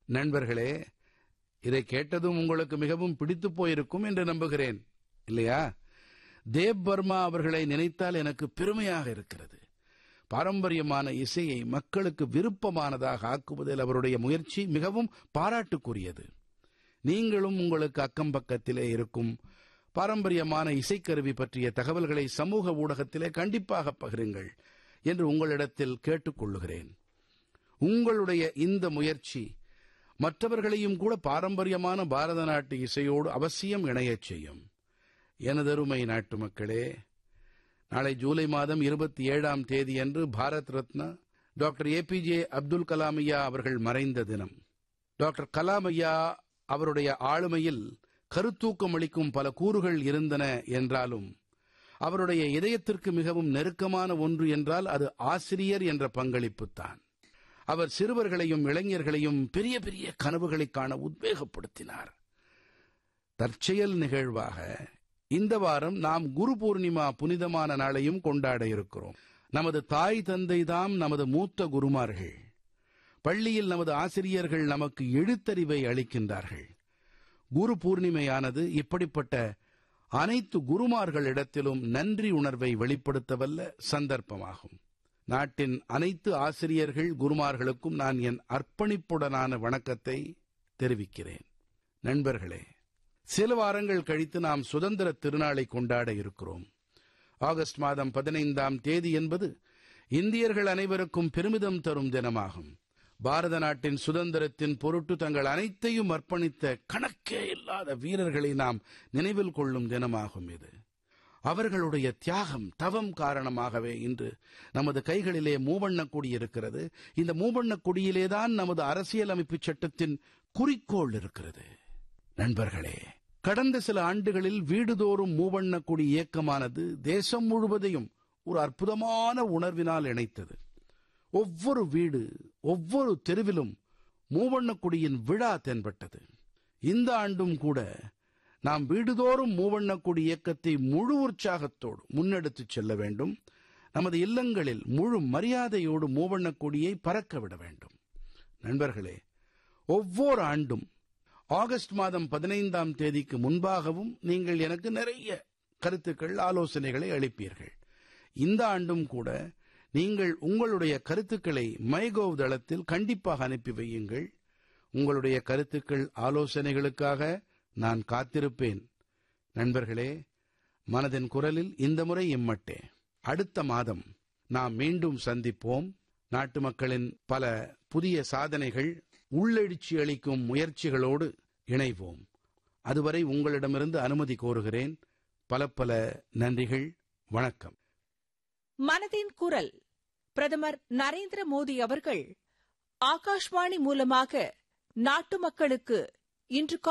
நண்பர்களே, இதை கேட்டதும் உங்களுக்கு மிகவும் பிடித்துப் போயிருக்கும் என்று நம்புகிறேன், இல்லையா? தேவ் பர்மா அவர்களை நினைத்தால் எனக்கு பெருமையாக இருக்கிறது. பாரம்பரியமான இசையை மக்களுக்கு விருப்பமானதாக ஆக்குவதில் அவருடைய முயற்சி மிகவும் பாராட்டுக்குரியது. நீங்களும் உங்களுக்கு அக்கம்பக்கத்திலே இருக்கும் பாரம்பரியமான இசைக்கருவி பற்றிய தகவல்களை சமூக ஊடகத்திலே கண்டிப்பாக பகிருங்கள் என்று உங்களிடத்தில் கேட்டுக் கொள்ளுகிறேன். உங்களுடைய இந்த முயற்சி மற்றவர்களையும் கூட பாரம்பரியமான பாரத நாட்டு இசையோடு அவசியம் இணையச் செய்யும். எனதருமை நாட்டு மக்களே, நாளை ஜூலை மாதம் 27ஆம் தேதியன்று பாரத் ரத்னா டாக்டர் ஏபிஜே அப்துல் கலாம் ஐயா அவர்கள் மறைந்த தினம். டாக்டர் கலாம் ஐயா அவருடைய ஆளுமையில் கருத்தூக்கம் அளிக்கும் பல கூறுகள் இருந்தன என்றாலும் அவருடைய இதயத்திற்கு மிகவும் நெருக்கமான ஒன்று என்றால் அது ஆசிரியர் என்ற பங்களிப்புத்தான். அவர் சிறுவர்களையும் இளைஞர்களையும் பெரிய பெரிய கனவுகளைக் காண உத்வேகப்படுத்தினார். தற்செயல் நிகழ்வாக இந்த வாரம் நாம் குரு பூர்ணிமா புனிதமான நாளையும் கொண்டாட இருக்கிறோம். நமது தாய் தந்தை தாம் நமது மூத்த குருமார்கள். பள்ளியில் நமது ஆசிரியர்கள் நமக்கு எழுத்தறிவை அளிக்கின்றார்கள். குரு பூர்ணிமையானது இப்படிப்பட்ட அனைத்து குருமார்களிடத்திலும் நன்றி உணர்வை வெளிப்படுத்தவல்ல சந்தர்ப்பமாகும். நாட்டின் அனைத்து ஆசிரியர்கள் குருமார்களுக்கும் நான் என் அர்ப்பணிப்புடனான வணக்கத்தை தெரிவிக்கிறேன். நண்பர்களே, சில வாரங்கள் கழித்து நாம் சுதந்திர திருநாளை கொண்டாட இருக்கிறோம். ஆகஸ்ட் மாதம் 15ஆம் தேதி என்பது இந்தியர்கள் அனைவருக்கும் பெருமிதம் தரும் தினமாகும். பாரத நாட்டின் சுதந்திரத்தின் பொருட்டு தங்கள் அனைத்தையும் அர்ப்பணித்த கணக்கே இல்லாத வீரர்களை நாம் நினைவில் கொள்ளும் தினமாகும் இது. அவர்களுடைய தியாகம், தவம் காரணமாகவே இன்று நமது கைகளிலே மூவண்ணக் கொடி இருக்கிறது. இந்த மூவண்ணக் கொடியிலேதான் நமது அரசியலமைப்பு சட்டத்தின் குறிக்கோள் இருக்கிறது. நண்பர்களே, கடந்த சில ஆண்டுகளில் வீடுதோறும் மூவண்ணக் கொடி இயக்கமானது தேசம் முழுவதையும் ஒரு அற்புதமான உணர்வினால் இணைத்தது. ஒவ்வொரு வீடு, ஒவ்வொரு தெருவிலும் மூவண்ணக் கொடியின் விழா தென்பட்டது. இந்த ஆண்டும் கூட நாம் வீடுதோறும் மூவண்ணக் கொடி இயக்கத்தை முழு உற்சாகத்தோடு முன்னெடுத்துச் செல்ல வேண்டும். நமது இல்லங்களில் முழு மரியாதையோடு மூவண்ணக் கொடியை பறக்க விட வேண்டும். நண்பர்களே, ஒவ்வொரு ஆண்டும் ஆகஸ்ட் மாதம் 15ஆம் தேதிக்கு முன்பாகவும் நீங்கள் எனக்கு நிறைய கருத்துக்கள், ஆலோசனைகளை அளிப்பீர்கள். இந்த ஆண்டும் கூட நீங்கள் உங்களுடைய கருத்துக்களை மைகோவ் தளத்தில் கண்டிப்பாக அனுப்பி வையுங்கள். உங்களுடைய கருத்துக்கள், ஆலோசனைகளுக்காக நான் காத்திருப்பேன். நண்பர்களே, மனதின் குரலில் இந்த முறை இம்மட்டே. அடுத்த மாதம் நாம் மீண்டும் சந்திப்போம். நாட்டு மக்களின் பல புதிய சாதனைகள், உள்ளெழுச்சி அளிக்கும் முயற்சிகளோடு இணைவோம். அதுவரை உங்களிடமிருந்து அனுமதி கோருகிறேன். பல பல நன்றிகள். வணக்கம். மனதின் குரல். பிரதமர் நரேந்திர மோடி அவர்கள் ஆகாஷ்வாணி மூலமாக நாட்டு மக்களுக்கு இன்று